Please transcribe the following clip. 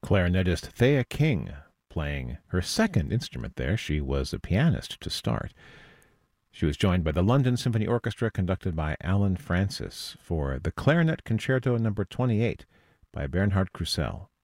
clarinetist Thea King playing her second instrument there. She was a pianist to start. She was joined by the London Symphony Orchestra, conducted by Alan Francis, for the Clarinet Concerto No. 28 by Bernhard Krusell.